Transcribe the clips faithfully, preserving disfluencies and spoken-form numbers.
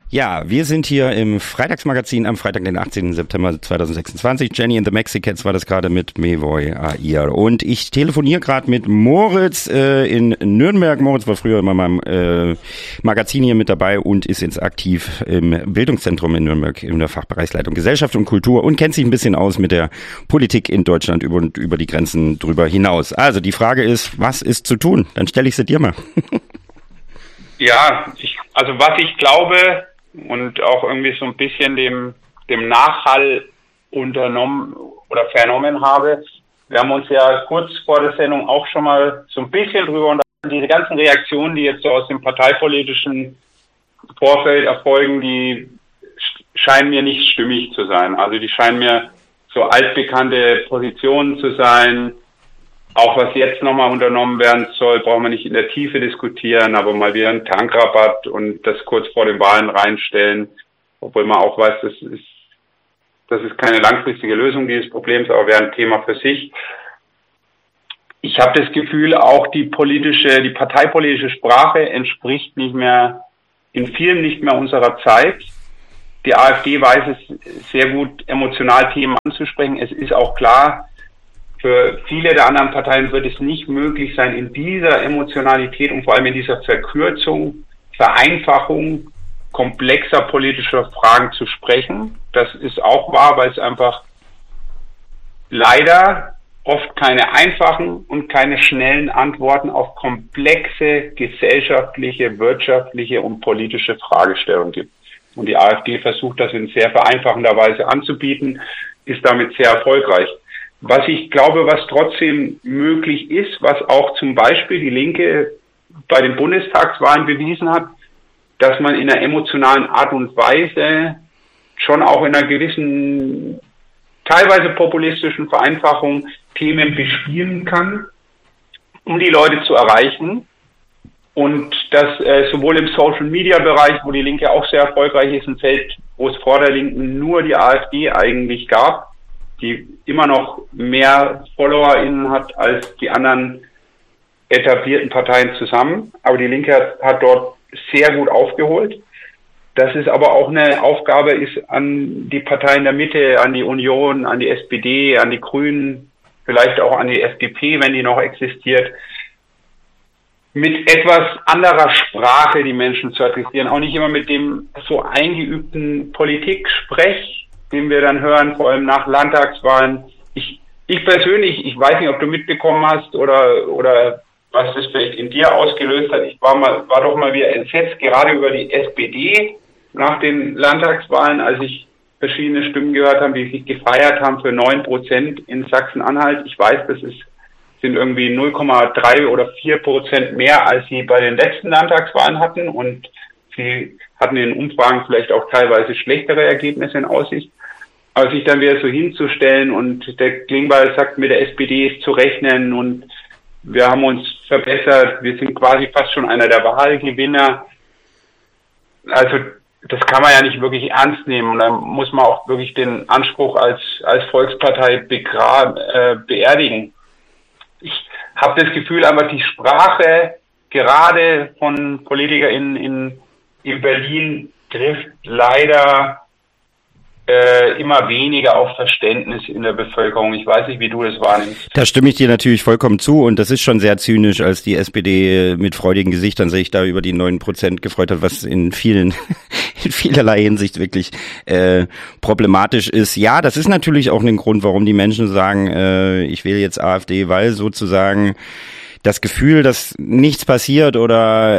Ja, wir sind hier im Freitagsmagazin am Freitag, den achtzehnten September zweitausendsechsundzwanzig. Jenny and the Mexicats war das gerade mit Mevoy Air. Und ich telefoniere gerade mit Moritz äh, in Nürnberg. Moritz war früher immer beim äh, Magazin hier mit dabei und ist jetzt aktiv im Bildungszentrum in Nürnberg in der Fachbereichsleitung Gesellschaft und Kultur und kennt sich ein bisschen aus mit der Politik in Deutschland über und über die Grenzen drüber hinaus. Also die Frage ist, was ist zu tun? Dann stelle ich sie dir mal. Ja, ich, also was ich glaube und auch irgendwie so ein bisschen dem dem Nachhall unternommen oder vernommen habe. Wir haben uns ja kurz vor der Sendung auch schon mal so ein bisschen drüber unterhalten. Diese ganzen Reaktionen, die jetzt so aus dem parteipolitischen Vorfeld erfolgen, die scheinen mir nicht stimmig zu sein. Also die scheinen mir so altbekannte Positionen zu sein. Auch was jetzt nochmal unternommen werden soll, brauchen wir nicht in der Tiefe diskutieren, aber mal wieder einen Tankrabatt und das kurz vor den Wahlen reinstellen, obwohl man auch weiß, das ist, das ist keine langfristige Lösung dieses Problems, aber wäre ein Thema für sich. Ich habe das Gefühl, auch die politische, die parteipolitische Sprache entspricht nicht mehr, in vielen nicht mehr unserer Zeit. Die AfD weiß es sehr gut, emotional Themen anzusprechen. Es ist auch klar, für viele der anderen Parteien wird es nicht möglich sein, in dieser Emotionalität und vor allem in dieser Verkürzung, Vereinfachung komplexer politischer Fragen zu sprechen. Das ist auch wahr, weil es einfach leider oft keine einfachen und keine schnellen Antworten auf komplexe gesellschaftliche, wirtschaftliche und politische Fragestellungen gibt. Und die AfD versucht das in sehr vereinfachender Weise anzubieten, ist damit sehr erfolgreich. Was ich glaube, was trotzdem möglich ist, was auch zum Beispiel die Linke bei den Bundestagswahlen bewiesen hat, dass man in einer emotionalen Art und Weise schon auch in einer gewissen, teilweise populistischen Vereinfachung Themen bespielen kann, um die Leute zu erreichen. Und das äh, sowohl im Social-Media-Bereich, wo die Linke auch sehr erfolgreich ist, ein Feld, wo es vor der Linken nur die AfD eigentlich gab, die immer noch mehr FollowerInnen hat als die anderen etablierten Parteien zusammen. Aber die Linke hat, hat dort sehr gut aufgeholt. Das ist aber auch eine Aufgabe ist an die Parteien der Mitte, an die Union, an die S P D, an die Grünen, vielleicht auch an die F D P, wenn die noch existiert, mit etwas anderer Sprache die Menschen zu adressieren. Auch nicht immer mit dem so eingeübten Politik-Sprech, den wir dann hören, vor allem nach Landtagswahlen. Ich, ich persönlich, ich weiß nicht, ob du mitbekommen hast oder, oder was das vielleicht in dir ausgelöst hat. Ich war mal, war doch mal wieder entsetzt, gerade über die S P D nach den Landtagswahlen, als ich verschiedene Stimmen gehört habe, die sich gefeiert haben für neun Prozent in Sachsen-Anhalt. Ich weiß, das ist, sind irgendwie null Komma drei oder vier Prozent mehr, als sie bei den letzten Landtagswahlen hatten, und sie hatten in den Umfragen vielleicht auch teilweise schlechtere Ergebnisse in Aussicht. Aber sich dann wieder so hinzustellen und der Klingbeil sagt, mit der S P D ist zu rechnen und wir haben uns verbessert, wir sind quasi fast schon einer der Wahlgewinner. Also das kann man ja nicht wirklich ernst nehmen, und da muss man auch wirklich den Anspruch als als Volkspartei begraben, äh, beerdigen. Ich habe das Gefühl, aber die Sprache gerade von PolitikerInnen in, in Berlin trifft leider äh, immer weniger auf Verständnis in der Bevölkerung. Ich weiß nicht, wie du das wahrnimmst. Da stimme ich dir natürlich vollkommen zu, und das ist schon sehr zynisch, als die S P D mit freudigen Gesichtern sich da über die neun Prozent gefreut hat, was in vielen, in vielerlei Hinsicht wirklich äh, problematisch ist. Ja, das ist natürlich auch ein Grund, warum die Menschen sagen, äh, ich wähle jetzt AfD, weil sozusagen das Gefühl, dass nichts passiert oder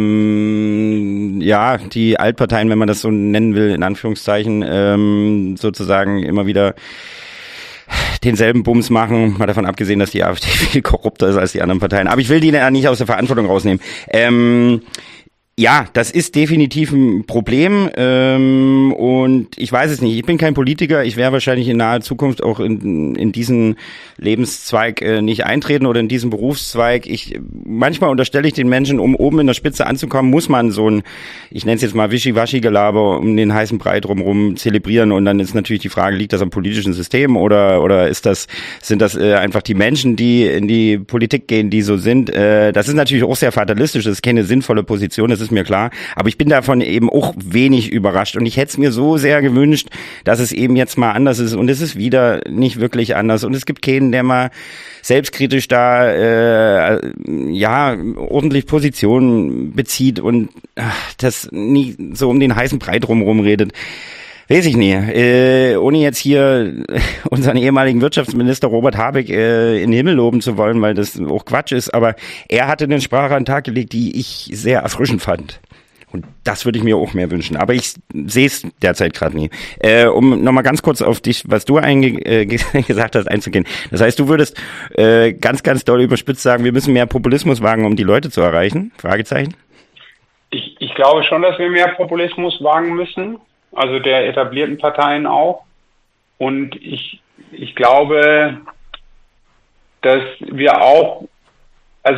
ähm, ja, die Altparteien, wenn man das so nennen will, in Anführungszeichen, ähm, sozusagen immer wieder denselben Bums machen, mal davon abgesehen, dass die AfD viel korrupter ist als die anderen Parteien. Aber ich will die ja nicht aus der Verantwortung rausnehmen. Ähm, Ja, das ist definitiv ein Problem, ähm, und ich weiß es nicht. Ich bin kein Politiker. Ich werde wahrscheinlich in naher Zukunft auch in, in diesen Lebenszweig äh, nicht eintreten oder in diesen Berufszweig. Ich manchmal unterstelle ich den Menschen, um oben in der Spitze anzukommen, muss man so ein, ich nenne es jetzt mal Wischiwaschi-Gelaber um den heißen Brei drumherum zelebrieren. Und dann ist natürlich die Frage, liegt das am politischen System oder oder ist das sind das äh, einfach die Menschen, die in die Politik gehen, die so sind? Äh, das ist natürlich auch sehr fatalistisch. Das ist keine sinnvolle Position. Das ist mir klar. Aber ich bin davon eben auch wenig überrascht und ich hätte es mir so sehr gewünscht, dass es eben jetzt mal anders ist und es ist wieder nicht wirklich anders und es gibt keinen, der mal selbstkritisch da äh, ja ordentlich Positionen bezieht und ach, das nie so um den heißen Brei drumherum redet. Weiß ich nicht. Äh, ohne jetzt hier unseren ehemaligen Wirtschaftsminister Robert Habeck äh, in den Himmel loben zu wollen, weil das auch Quatsch ist, aber er hatte eine Sprache an den Tag gelegt, die ich sehr erfrischend fand. Und das würde ich mir auch mehr wünschen. Aber ich sehe es derzeit gerade nie. Äh, um nochmal ganz kurz auf dich, was du einge- äh, gesagt hast, einzugehen. Das heißt, du würdest äh, ganz, ganz doll überspitzt sagen, wir müssen mehr Populismus wagen, um die Leute zu erreichen? Fragezeichen? Ich, ich glaube schon, dass wir mehr Populismus wagen müssen. Also der etablierten Parteien auch. Und ich, ich glaube, dass wir auch, also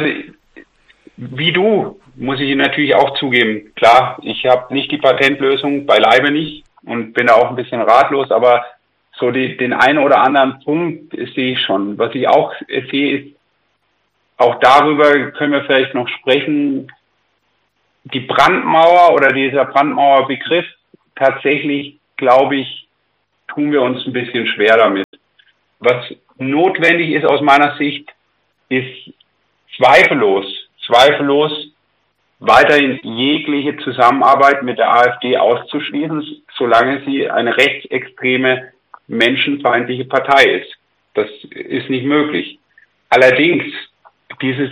wie du, muss ich natürlich auch zugeben. Klar, ich habe nicht die Patentlösung, beileibe nicht und bin da auch ein bisschen ratlos, aber so die, den einen oder anderen Punkt sehe ich schon. Was ich auch sehe, ist, auch darüber können wir vielleicht noch sprechen, die Brandmauer oder dieser Brandmauerbegriff, tatsächlich, glaube ich, tun wir uns ein bisschen schwer damit. Was notwendig ist aus meiner Sicht, ist zweifellos, zweifellos weiterhin jegliche Zusammenarbeit mit der AfD auszuschließen, solange sie eine rechtsextreme, menschenfeindliche Partei ist. Das ist nicht möglich. Allerdings, dieses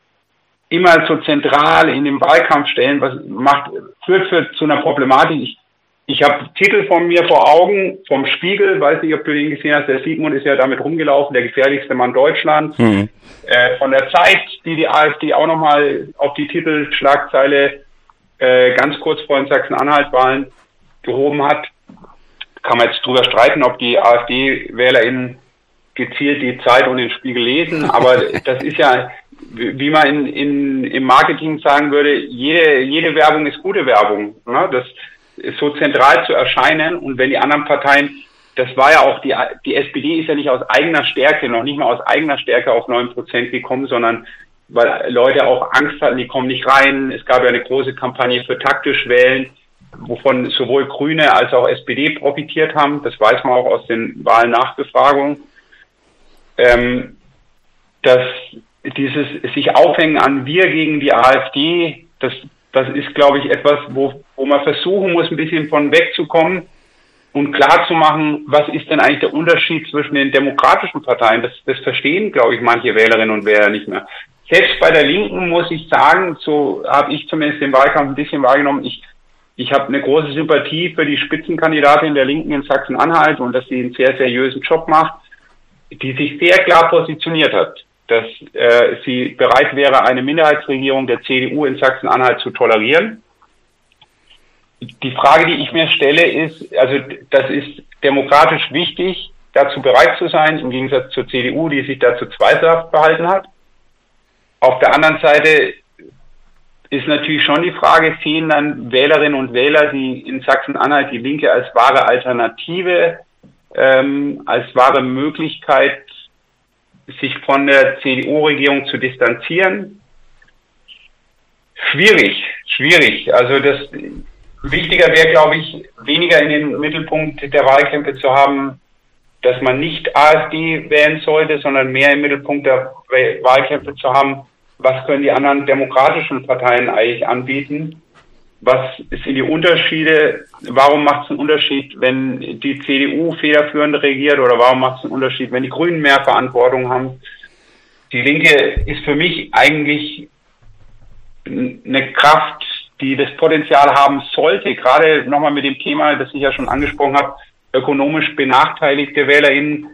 immer so zentral in den Wahlkampf stellen, was macht, führt, führt zu einer Problematik. Ich, Ich habe Titel von mir vor Augen, vom Spiegel, weiß nicht, ob du den gesehen hast, der Sigmund ist ja damit rumgelaufen, der gefährlichste Mann Deutschlands. Mhm. Äh, von der Zeit, die die AfD auch nochmal auf die Titelschlagzeile äh, ganz kurz vor den Sachsen-Anhalt-Wahlen gehoben hat. Kann man jetzt drüber streiten, ob die AfD-WählerInnen gezielt die Zeit und den Spiegel lesen, aber das ist ja, wie man in, in, im Marketing sagen würde, jede, jede Werbung ist gute Werbung. Ne? Das so zentral zu erscheinen und wenn die anderen Parteien, das war ja auch, die die S P D ist ja nicht aus eigener Stärke, noch nicht mal aus eigener Stärke auf neun Prozent gekommen, sondern weil Leute auch Angst hatten, die kommen nicht rein. Es gab ja eine große Kampagne für taktisch wählen, wovon sowohl Grüne als auch S P D profitiert haben. Das weiß man auch aus den Wahlnachbefragungen. Ähm, dass dieses sich aufhängen an wir gegen die AfD, das Das ist, glaube ich, etwas, wo, wo man versuchen muss, ein bisschen von wegzukommen und klar zu machen, was ist denn eigentlich der Unterschied zwischen den demokratischen Parteien? Das, das verstehen, glaube ich, manche Wählerinnen und Wähler nicht mehr. Selbst bei der Linken muss ich sagen, so habe ich zumindest den Wahlkampf ein bisschen wahrgenommen, ich, ich habe eine große Sympathie für die Spitzenkandidatin der Linken in Sachsen-Anhalt und dass sie einen sehr seriösen Job macht, die sich sehr klar positioniert hat, dass äh, sie bereit wäre, eine Minderheitsregierung der C D U in Sachsen-Anhalt zu tolerieren. Die Frage, die ich mir stelle, ist, also das ist demokratisch wichtig, dazu bereit zu sein, im Gegensatz zur C D U, die sich dazu zweifelhaft verhalten hat. Auf der anderen Seite ist natürlich schon die Frage, fehlen dann Wählerinnen und Wähler, die in Sachsen-Anhalt die Linke als wahre Alternative, ähm, als wahre Möglichkeit, sich von der C D U-Regierung zu distanzieren? Schwierig, schwierig. Also das wichtiger wäre, glaube ich, weniger in den Mittelpunkt der Wahlkämpfe zu haben, dass man nicht AfD wählen sollte, sondern mehr im Mittelpunkt der Wahlkämpfe zu haben, was können die anderen demokratischen Parteien eigentlich anbieten? Was sind die Unterschiede? Warum macht es einen Unterschied, wenn die C D U federführend regiert oder warum macht es einen Unterschied, wenn die Grünen mehr Verantwortung haben? Die Linke ist für mich eigentlich eine Kraft, die das Potenzial haben sollte, gerade nochmal mit dem Thema, das ich ja schon angesprochen habe, ökonomisch benachteiligte WählerInnen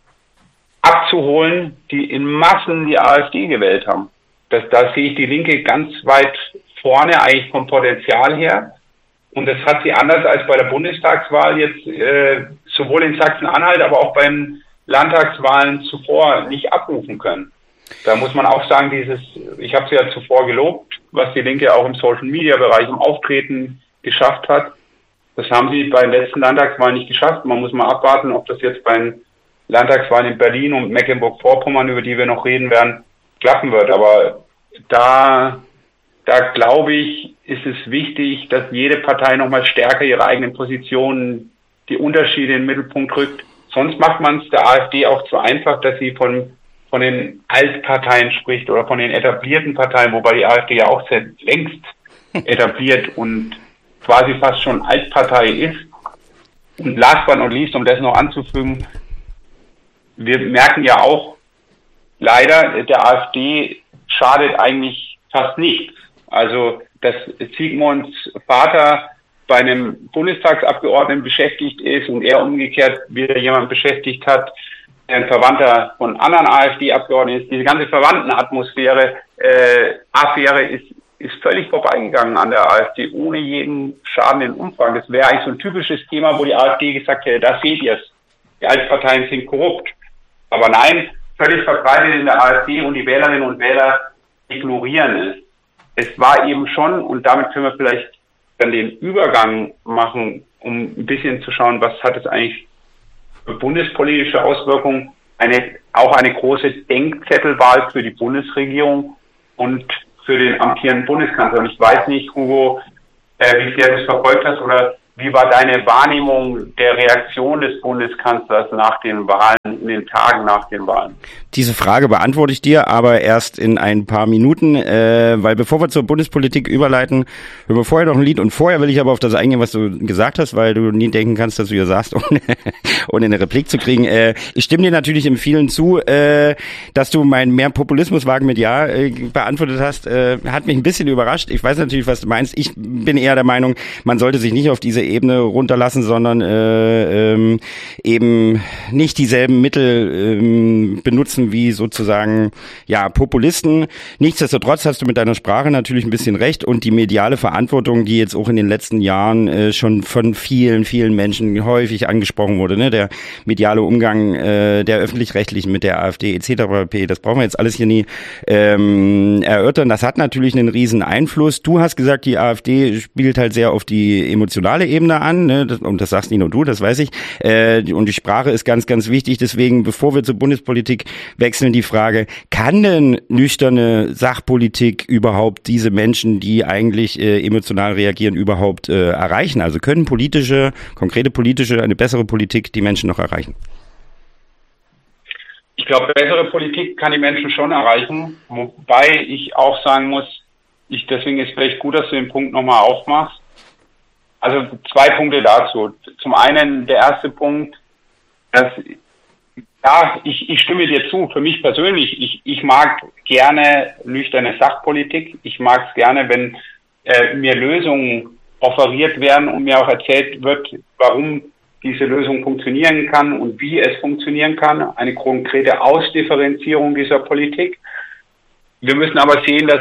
abzuholen, die in Massen die AfD gewählt haben. Das, da sehe ich die Linke ganz weit vorne eigentlich vom Potenzial her. Und das hat sie anders als bei der Bundestagswahl jetzt äh, sowohl in Sachsen-Anhalt, aber auch beim Landtagswahlen zuvor nicht abrufen können. Da muss man auch sagen, dieses, ich habe sie ja zuvor gelobt, was die Linke auch im Social-Media-Bereich im Auftreten geschafft hat. Das haben sie bei den letzten Landtagswahlen nicht geschafft. Man muss mal abwarten, ob das jetzt bei den Landtagswahlen in Berlin und Mecklenburg-Vorpommern, über die wir noch reden werden, klappen wird. Aber da, da glaube ich, ist es wichtig, dass jede Partei nochmal stärker ihre eigenen Positionen, die Unterschiede in den Mittelpunkt rückt. Sonst macht man es der AfD auch zu einfach, dass sie von von den Altparteien spricht oder von den etablierten Parteien, wobei die AfD ja auch sehr längst etabliert und quasi fast schon Altpartei ist. Und last but not least, um das noch anzufügen, wir merken ja auch leider, der AfD schadet eigentlich fast nichts. Also, dass Sigmunds Vater bei einem Bundestagsabgeordneten beschäftigt ist und er umgekehrt wieder jemanden beschäftigt hat, der ein Verwandter von anderen AfD-Abgeordneten ist. Diese ganze Verwandtenatmosphäre, äh, Affäre ist, ist völlig vorbeigegangen an der AfD, ohne jeden Schaden in Umfang. Das wäre eigentlich so ein typisches Thema, wo die AfD gesagt hätte, da seht ihr es. Die Altparteien sind korrupt. Aber nein, völlig verbreitet in der AfD und die Wählerinnen und Wähler ignorieren es. Es war eben schon, und damit können wir vielleicht dann den Übergang machen, um ein bisschen zu schauen, was hat es eigentlich für bundespolitische Auswirkungen, eine, auch eine große Denkzettelwahl für die Bundesregierung und für den amtierenden Bundeskanzler. Und ich weiß nicht, Hugo, äh, wie sehr du es verfolgt hast oder wie war deine Wahrnehmung der Reaktion des Bundeskanzlers nach den Wahlen, in den Tagen nach den Wahlen? Diese Frage beantworte ich dir aber erst in ein paar Minuten, äh, weil bevor wir zur Bundespolitik überleiten, hören wir vorher noch ein Lied und vorher will ich aber auf das eingehen, was du gesagt hast, weil du nie denken kannst, dass du hier sagst, ohne, ohne eine Replik zu kriegen. Äh, ich stimme dir natürlich im vielen zu, äh, dass du mein mehr Populismus wagen mit Ja äh, beantwortet hast, äh, hat mich ein bisschen überrascht. Ich weiß natürlich, was du meinst. Ich bin eher der Meinung, man sollte sich nicht auf diese Ebene runterlassen, sondern äh, ähm, eben nicht dieselben Mittel ähm, benutzen wie sozusagen ja Populisten. Nichtsdestotrotz hast du mit deiner Sprache natürlich ein bisschen recht und die mediale Verantwortung, die jetzt auch in den letzten Jahren äh, schon von vielen, vielen Menschen häufig angesprochen wurde, ne, der mediale Umgang äh, der Öffentlich-Rechtlichen mit der AfD et cetera pp. Das brauchen wir jetzt alles hier nie ähm, erörtern. Das hat natürlich einen riesen Einfluss. Du hast gesagt, die AfD spielt halt sehr auf die emotionale Ebene an, ne? Und das sagst nicht nur du, das weiß ich. Äh, und die Sprache ist ganz, ganz wichtig. Deswegen, bevor wir zur Bundespolitik wechseln, die Frage, kann denn nüchterne Sachpolitik überhaupt diese Menschen, die eigentlich äh, emotional reagieren, überhaupt äh, erreichen? Also können politische, konkrete politische, eine bessere Politik die Menschen noch erreichen? Ich glaube, bessere Politik kann die Menschen schon erreichen, wobei ich auch sagen muss, ich, deswegen ist es vielleicht gut, dass du den Punkt nochmal aufmachst. Also zwei Punkte dazu. Zum einen der erste Punkt, dass ja, ich, ich stimme dir zu. Für mich persönlich, ich, ich mag gerne nüchterne Sachpolitik. Ich mag es gerne, wenn äh, mir Lösungen offeriert werden und mir auch erzählt wird, warum diese Lösung funktionieren kann und wie es funktionieren kann. Eine konkrete Ausdifferenzierung dieser Politik. Wir müssen aber sehen, dass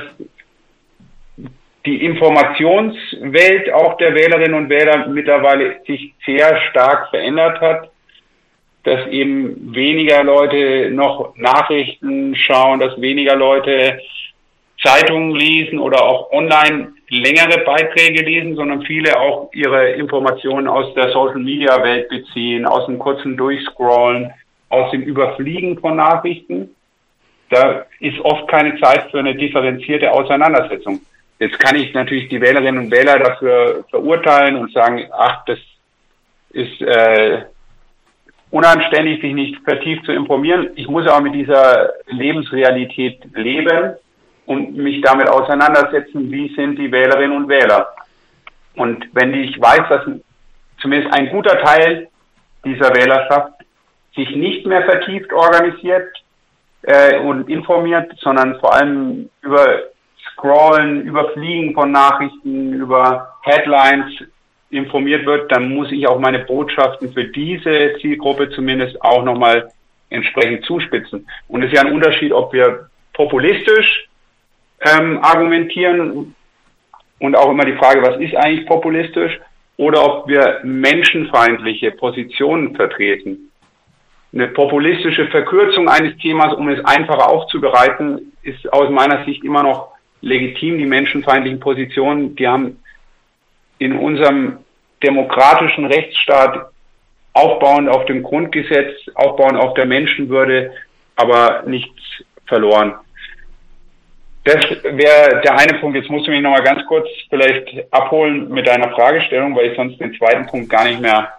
die Informationswelt auch der Wählerinnen und Wähler mittlerweile sich sehr stark verändert hat, dass eben weniger Leute noch Nachrichten schauen, dass weniger Leute Zeitungen lesen oder auch online längere Beiträge lesen, sondern viele auch ihre Informationen aus der Social-Media-Welt beziehen, aus dem kurzen Durchscrollen, aus dem Überfliegen von Nachrichten. Da ist oft keine Zeit für eine differenzierte Auseinandersetzung. Jetzt kann ich natürlich die Wählerinnen und Wähler dafür verurteilen und sagen, ach, das ist äh, unanständig, sich nicht vertieft zu informieren. Ich muss aber mit dieser Lebensrealität leben und mich damit auseinandersetzen, wie sind die Wählerinnen und Wähler. Und wenn ich weiß, dass zumindest ein guter Teil dieser Wählerschaft sich nicht mehr vertieft organisiert äh, und informiert, sondern vor allem über Scrollen, Überfliegen von Nachrichten, über Headlines informiert wird, dann muss ich auch meine Botschaften für diese Zielgruppe zumindest auch nochmal entsprechend zuspitzen. Und es ist ja ein Unterschied, ob wir populistisch ähm, argumentieren und auch immer die Frage, was ist eigentlich populistisch, oder ob wir menschenfeindliche Positionen vertreten. Eine populistische Verkürzung eines Themas, um es einfacher aufzubereiten, ist aus meiner Sicht immer noch legitim. Die menschenfeindlichen Positionen, die haben in unserem demokratischen Rechtsstaat aufbauend auf dem Grundgesetz, aufbauend auf der Menschenwürde, aber nichts verloren. Das wäre der eine Punkt. Jetzt musst du mich nochmal ganz kurz vielleicht abholen mit deiner Fragestellung, weil ich sonst den zweiten Punkt gar nicht mehr,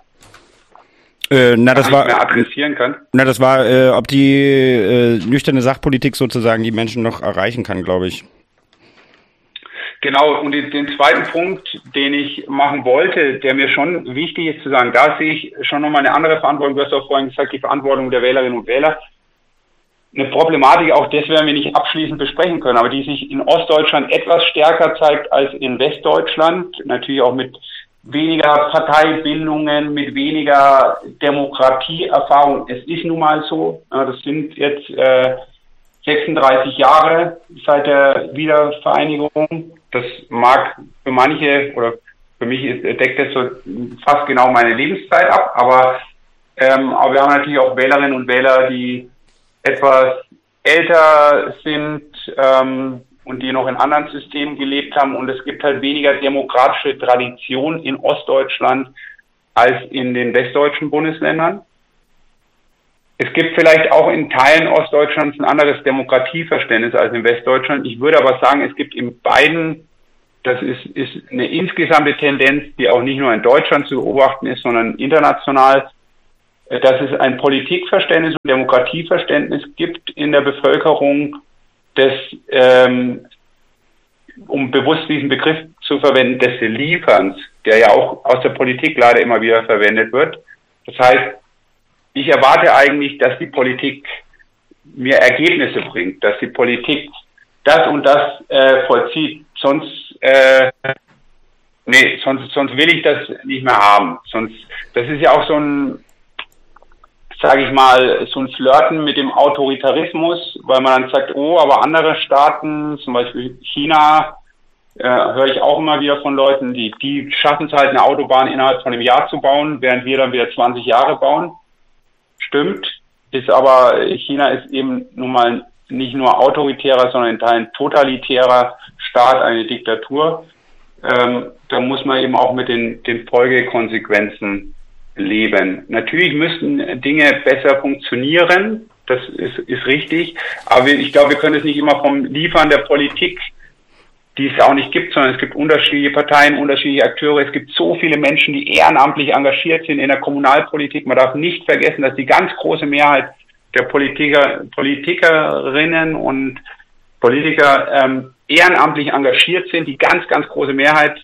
äh, na, das war, mehr adressieren kann. Na, das war, äh, ob die äh, nüchterne Sachpolitik sozusagen die Menschen noch erreichen kann, glaube ich. Genau, und den zweiten Punkt, den ich machen wollte, der mir schon wichtig ist zu sagen, da sehe ich schon nochmal eine andere Verantwortung. Du hast auch vorhin gesagt, die Verantwortung der Wählerinnen und Wähler. Eine Problematik, auch das werden wir nicht abschließend besprechen können, aber die sich in Ostdeutschland etwas stärker zeigt als in Westdeutschland, natürlich auch mit weniger Parteibindungen, mit weniger Demokratieerfahrung. Es ist nun mal so, das sind jetzt äh, sechsunddreißig Jahre seit der Wiedervereinigung. Das mag für manche oder für mich ist, deckt das so fast genau meine Lebenszeit ab, aber, ähm, aber wir haben natürlich auch Wählerinnen und Wähler, die etwas älter sind ähm, und die noch in anderen Systemen gelebt haben. Und es gibt halt weniger demokratische Tradition in Ostdeutschland als in den westdeutschen Bundesländern. Es gibt vielleicht auch in Teilen Ostdeutschlands ein anderes Demokratieverständnis als in Westdeutschland. Ich würde aber sagen, es gibt in beiden, das ist, ist eine insgesamte Tendenz, die auch nicht nur in Deutschland zu beobachten ist, sondern international, dass es ein Politikverständnis und Demokratieverständnis gibt in der Bevölkerung, des, ähm, um bewusst diesen Begriff zu verwenden, des Lieferns, der ja auch aus der Politik leider immer wieder verwendet wird. Das heißt, ich erwarte eigentlich, dass die Politik mir Ergebnisse bringt, dass die Politik das und das äh, vollzieht. Sonst, äh, nee, sonst, sonst will ich das nicht mehr haben. Sonst, das ist ja auch so ein, sage ich mal, so ein Flirten mit dem Autoritarismus, weil man dann sagt, oh, aber andere Staaten, zum Beispiel China, äh, höre ich auch immer wieder von Leuten, die, die schaffen es halt, eine Autobahn innerhalb von einem Jahr zu bauen, während wir dann wieder zwanzig Jahre bauen. Stimmt, ist aber, China ist eben nun mal nicht nur autoritärer, sondern in Teilen totalitärer Staat, eine Diktatur. Ähm, da muss man eben auch mit den, den Folgekonsequenzen leben. Natürlich müssten Dinge besser funktionieren, das ist, ist richtig, aber ich glaube, wir können es nicht immer vom Liefern der Politik, die es auch nicht gibt, sondern es gibt unterschiedliche Parteien, unterschiedliche Akteure, es gibt so viele Menschen, die ehrenamtlich engagiert sind in der Kommunalpolitik. Man darf nicht vergessen, dass die ganz große Mehrheit der Politiker, Politikerinnen und Politiker ähm, ehrenamtlich engagiert sind, die ganz, ganz große Mehrheit,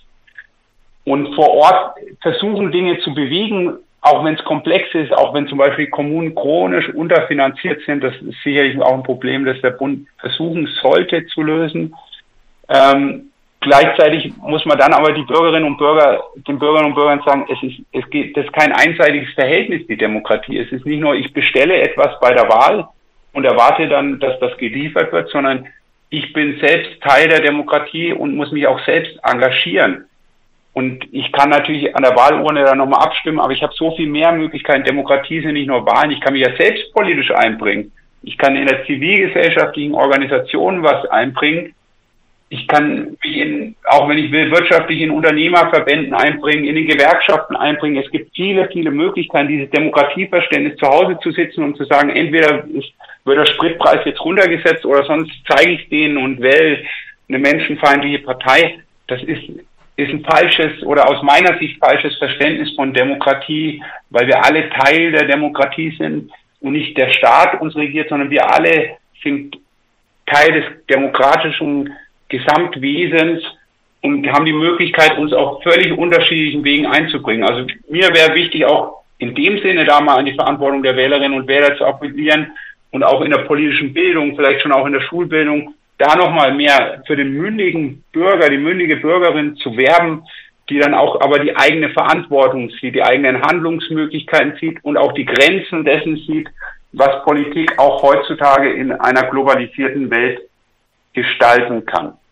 und vor Ort versuchen, Dinge zu bewegen, auch wenn es komplex ist, auch wenn zum Beispiel Kommunen chronisch unterfinanziert sind. Das ist sicherlich auch ein Problem, das der Bund versuchen sollte zu lösen. Ähm, gleichzeitig muss man dann aber die Bürgerinnen und Bürger, den Bürgerinnen und Bürgern sagen, es ist, es geht, das ist kein einseitiges Verhältnis, die Demokratie. Es ist nicht nur, ich bestelle etwas bei der Wahl und erwarte dann, dass das geliefert wird, sondern ich bin selbst Teil der Demokratie und muss mich auch selbst engagieren. Und ich kann natürlich an der Wahlurne dann nochmal abstimmen, aber ich habe so viel mehr Möglichkeiten. Demokratie sind nicht nur Wahlen, ich kann mich ja selbst politisch einbringen. Ich kann in der zivilgesellschaftlichen Organisation was einbringen. Ich kann mich in, auch wenn ich will, wirtschaftlich in Unternehmerverbänden einbringen, in den Gewerkschaften einbringen. Es gibt viele, viele Möglichkeiten, dieses Demokratieverständnis zu Hause zu sitzen und zu sagen, entweder ist, wird der Spritpreis jetzt runtergesetzt oder sonst zeige ich denen und wähle eine menschenfeindliche Partei. Das ist ist ein falsches oder aus meiner Sicht falsches Verständnis von Demokratie, weil wir alle Teil der Demokratie sind und nicht der Staat uns regiert, sondern wir alle sind Teil des demokratischen Gesamtwesens und haben die Möglichkeit, uns auf völlig unterschiedlichen Wegen einzubringen. Also mir wäre wichtig, auch in dem Sinne da mal an die Verantwortung der Wählerinnen und Wähler zu appellieren und auch in der politischen Bildung, vielleicht schon auch in der Schulbildung, da nochmal mehr für den mündigen Bürger, die mündige Bürgerin zu werben, die dann auch aber die eigene Verantwortung sieht, die eigenen Handlungsmöglichkeiten sieht und auch die Grenzen dessen sieht, was Politik auch heutzutage in einer globalisierten Welt gestalten kann.